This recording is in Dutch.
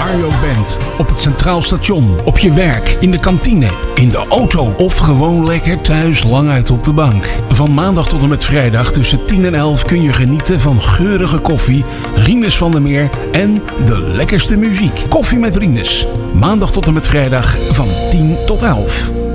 Waar je ook bent. Op het Centraal Station, op je werk, in de kantine, in de auto of gewoon lekker thuis lang uit op de bank. Van maandag tot en met vrijdag tussen 10 en 11 kun je genieten van geurige koffie, Rinus van der Meer en de lekkerste muziek. Koffie met Rinus. Maandag tot en met vrijdag van 10 tot 11.